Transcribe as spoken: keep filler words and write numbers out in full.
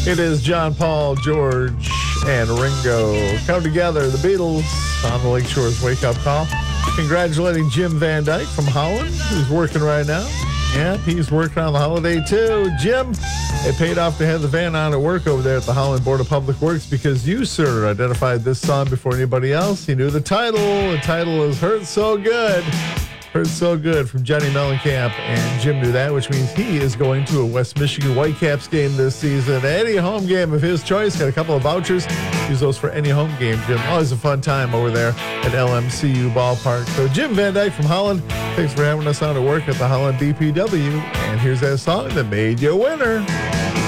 It is John, Paul, George, and Ringo come together. The Beatles on the Lakeshore's Wake Up Call. Congratulating Jim Van Dyke from Holland, who's working right now. Yeah, he's working on the holiday too. Jim, it paid off to have the van on at work over there at the Holland Board of Public Works because you, sir, identified this song before anybody else. You knew the title. The title is Hurt So Good. Hurt So Good from Johnny Mellencamp, and Jim knew that, which means he is going to a West Michigan Whitecaps game this season. Any home game of his choice. Got a couple of vouchers. Use those for any home game, Jim. Always a fun time over there at L M C U Ballpark. So Jim Van Dyke from Holland, thanks for having us on at work at the Holland B P W. And here's that song that made you a winner.